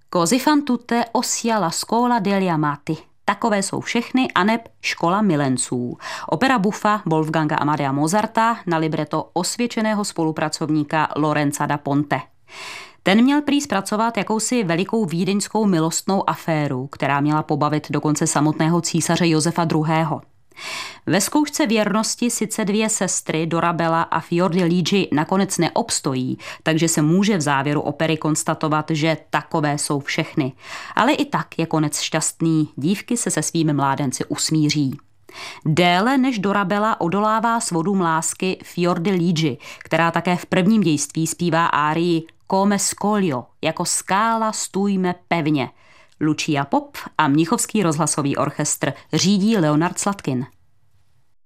Così fan tutte ossia la scuola degli amati. Takové jsou všechny aneb Škola milenců. Opera buffa Wolfganga Amadea Mozarta na libreto osvědčeného spolupracovníka Lorenza da Ponte. Ten měl prý zpracovat jakousi velikou vídeňskou milostnou aféru, která měla pobavit dokonce samotného císaře Josefa II. Ve zkoušce věrnosti sice dvě sestry Dorabella a Fiordiligi nakonec neobstojí, takže se může v závěru opery konstatovat, že takové jsou všechny. Ale i tak je konec šťastný, dívky se svými mládenci usmíří. Déle než Dorabella odolává svodům lásky Fiordiligi, která také v prvním dějství zpívá árii Come scoglio, jako skála stůjme pevně. Lucia Pop a Mnichovský rozhlasový orchestr řídí Leonard Slatkin.